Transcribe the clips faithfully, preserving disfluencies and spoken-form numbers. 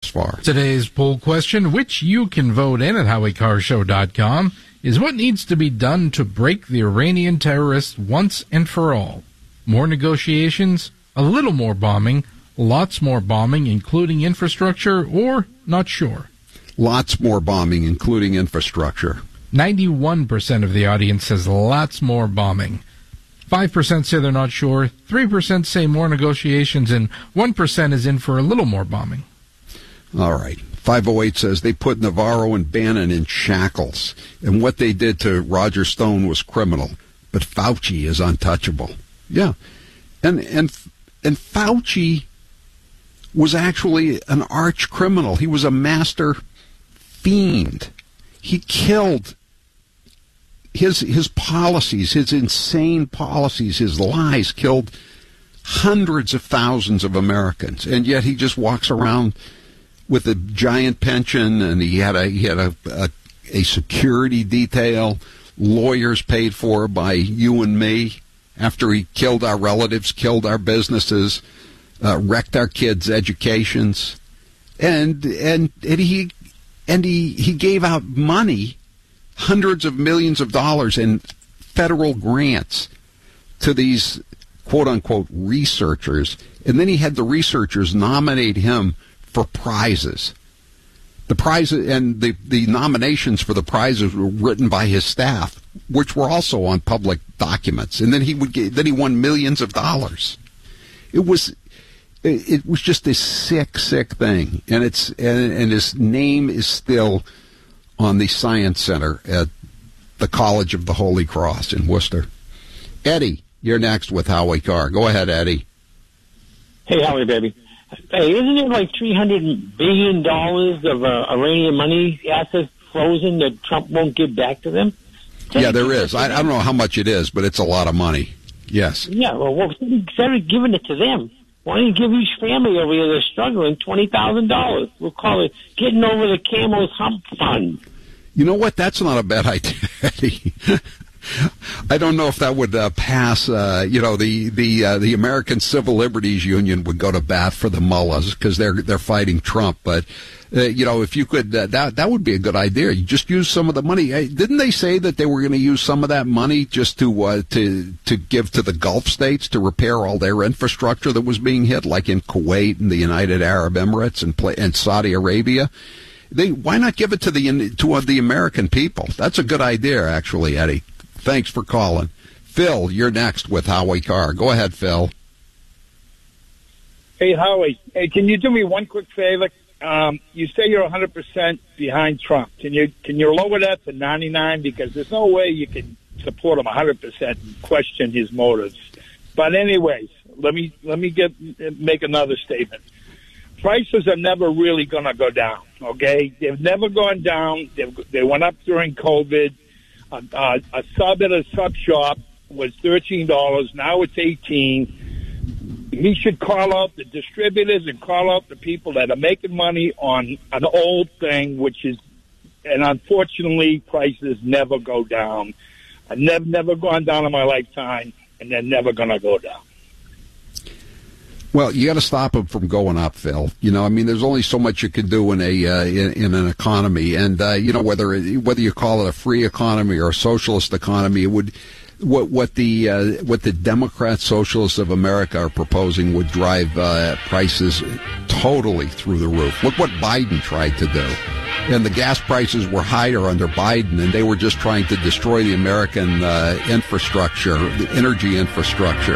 far. Today's poll question, which you can vote in at howie carr show dot com, is what needs to be done to break the Iranian terrorists once and for all. More negotiations, a little more bombing, lots more bombing, including infrastructure, or not sure? Lots more bombing, including infrastructure. ninety-one percent of the audience says lots more bombing. five percent say they're not sure, three percent say more negotiations, and one percent is in for a little more bombing. All right. five oh eight says they put Navarro and Bannon in shackles, and what they did to Roger Stone was criminal, but Fauci is untouchable. Yeah. And and and Fauci was actually an arch criminal. He was a master fiend. He killed his his policies, his insane policies, his lies killed hundreds of thousands of Americans, and yet he just walks around with a giant pension, and he had a he had a a, a security detail, lawyers paid for by you and me. After he killed our relatives, killed our businesses, uh, wrecked our kids' educations, and and and he and he he gave out money, hundreds of millions of dollars in federal grants to these quote unquote researchers, and then he had the researchers nominate him for prizes. The prizes and the, the nominations for the prizes were written by his staff, which were also on public documents. And then he would get, then he won millions of dollars. It was it, it was just a sick, sick thing. And it's and, and his name is still on the Science Center at the College of the Holy Cross in Worcester. Eddie, you're next with Howie Carr. Go ahead, Eddie. Hey, Howie, baby. Hey, isn't it like three hundred billion dollars of uh, Iranian money assets frozen that Trump won't give back to them? Instead yeah, there is. I, I don't know how much it is, but it's a lot of money. Yes. Yeah, well, well instead of giving it to them, why don't you give each family over here that's struggling twenty thousand dollars? We'll call it Getting Over the Camel's Hump Fund. You know what? That's not a bad idea, Eddie. I don't know if that would uh, pass. Uh, you know, the the uh, the American Civil Liberties Union would go to bat for the mullahs because they're they're fighting Trump. But uh, you know, if you could, uh, that that would be a good idea. You just use some of the money. Hey, didn't they say that they were going to use some of that money just to uh, to to give to the Gulf states to repair all their infrastructure that was being hit, like in Kuwait and the United Arab Emirates and and Saudi Arabia? They why not give it to the to uh, the American people? That's a good idea, actually, Eddie. Thanks for calling. Phil, you're next with Howie Carr. Go ahead, Phil. Hey, Howie. Hey, can you do me one quick favor? Um, you say you're one hundred percent behind Trump. Can you can you lower that to ninety-nine? Because there's no way you can support him one hundred percent and question his motives. But anyways, let me let me get make another statement. Prices are never really going to go down, okay? They've never gone down. They've, they went up during COVID. Uh, uh, a sub at a sub shop was thirteen dollars. Now it's eighteen dollars. He should call out the distributors and call out the people that are making money on an old thing, which is, and unfortunately, prices never go down. I've never, never gone down in my lifetime, and they're never going to go down. Well, you got to stop them from going up, Phil. You know, I mean, there's only so much you can do in a uh, in, in an economy, and uh, you know, whether it, whether you call it a free economy or a socialist economy, it would what what the uh, what the Democrat Socialists of America are proposing would drive uh, prices totally through the roof. Look what Biden tried to do, and the gas prices were higher under Biden, and they were just trying to destroy the American uh, infrastructure, the energy infrastructure.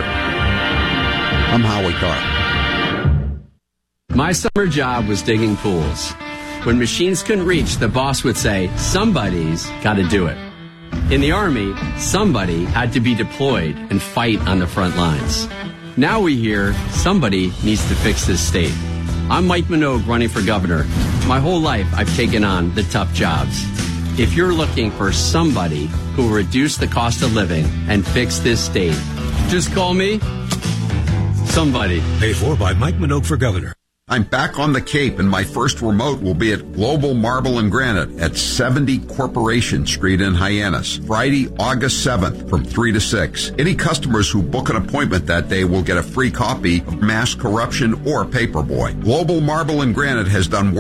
I'm Howie Carr. My summer job was digging pools. When machines couldn't reach, the boss would say, somebody's got to do it. In the Army, somebody had to be deployed and fight on the front lines. Now we hear somebody needs to fix this state. I'm Mike Minogue running for governor. My whole life, I've taken on the tough jobs. If you're looking for somebody who will reduce the cost of living and fix this state, just call me. Somebody. Paid for by Mike Minogue for governor. I'm back on the Cape, and my first remote will be at Global Marble and Granite at seventy Corporation Street in Hyannis, Friday, August seventh from three to six. Any customers who book an appointment that day will get a free copy of Mass Corruption or Paperboy. Global Marble and Granite has done work